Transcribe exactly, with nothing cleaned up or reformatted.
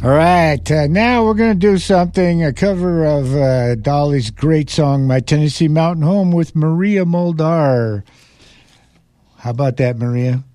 All right, uh, now we're going to do something, a cover of uh, Dolly's great song, My Tennessee Mountain Home, with Maria Muldaur. How about that, Maria?